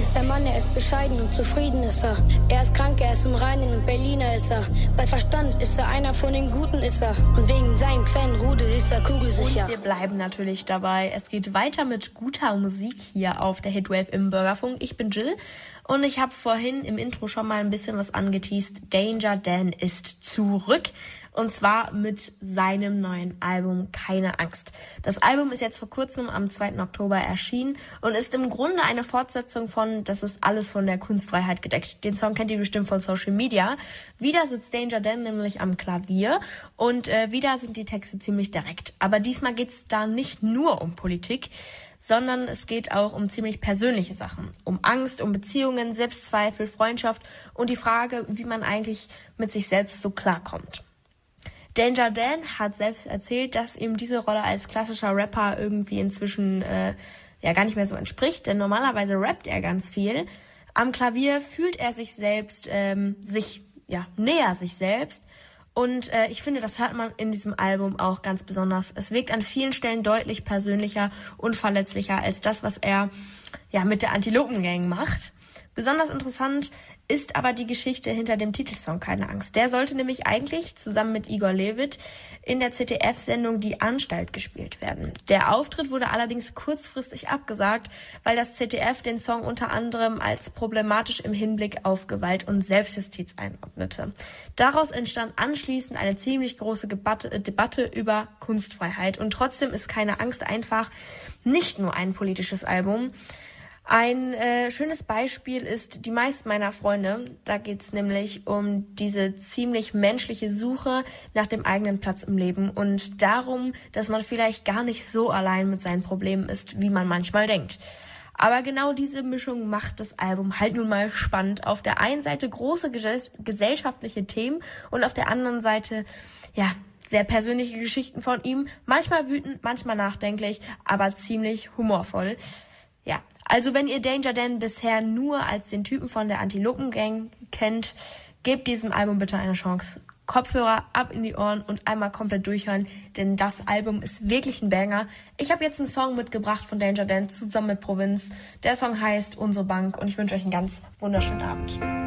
ist der Mann, er ist bescheiden und zufrieden ist er. Er ist krank, er ist im Reinen und Berliner ist er. Bei Verstand ist er einer von den Guten ist er. Und wegen seinem kleinen Rudel ist er kugelsicher. Und wir bleiben natürlich dabei. Es geht weiter mit guter Musik hier auf der Hitwave im Bürgerfunk. Ich bin Jill und ich habe vorhin im Intro schon mal ein bisschen was angeteast. Danger Dan ist zurück. Und zwar mit seinem neuen Album Keine Angst. Das Album ist jetzt vor kurzem am 2. Oktober erschienen und ist im Grunde eine Fortsetzung von Das ist alles von der Kunstfreiheit gedeckt. Den Song kennt ihr bestimmt von Social Media. Wieder sitzt Danger Dan nämlich am Klavier und wieder sind die Texte ziemlich direkt. Aber diesmal geht's da nicht nur um Politik, sondern es geht auch um ziemlich persönliche Sachen. Um Angst, um Beziehungen, Selbstzweifel, Freundschaft und die Frage, wie man eigentlich mit sich selbst so klarkommt. Danger Dan hat selbst erzählt, dass ihm diese Rolle als klassischer Rapper irgendwie inzwischen gar nicht mehr so entspricht, denn normalerweise rappt er ganz viel. Am Klavier fühlt er sich selbst, näher sich selbst. Und ich finde, das hört man in diesem Album auch ganz besonders. Es wirkt an vielen Stellen deutlich persönlicher und verletzlicher als das, was er mit der Antilopen-Gang macht. Besonders interessant ist aber die Geschichte hinter dem Titelsong Keine Angst. Der sollte nämlich eigentlich zusammen mit Igor Levit in der ZDF-Sendung Die Anstalt gespielt werden. Der Auftritt wurde allerdings kurzfristig abgesagt, weil das ZDF den Song unter anderem als problematisch im Hinblick auf Gewalt und Selbstjustiz einordnete. Daraus entstand anschließend eine ziemlich große Debatte über Kunstfreiheit. Und trotzdem ist Keine Angst einfach nicht nur ein politisches Album. Ein schönes Beispiel ist Die meisten meiner Freunde. Da geht's nämlich um diese ziemlich menschliche Suche nach dem eigenen Platz im Leben und darum, dass man vielleicht gar nicht so allein mit seinen Problemen ist, wie man manchmal denkt. Aber genau diese Mischung macht das Album halt nun mal spannend. Auf der einen Seite große gesellschaftliche Themen und auf der anderen Seite, sehr persönliche Geschichten von ihm. Manchmal wütend, manchmal nachdenklich, aber ziemlich humorvoll. Ja, also wenn ihr Danger Dan bisher nur als den Typen von der Antilopen-Gang kennt, gebt diesem Album bitte eine Chance. Kopfhörer ab in die Ohren und einmal komplett durchhören, denn das Album ist wirklich ein Banger. Ich habe jetzt einen Song mitgebracht von Danger Dan zusammen mit Provinz. Der Song heißt Unsere Bank und ich wünsche euch einen ganz wunderschönen Abend.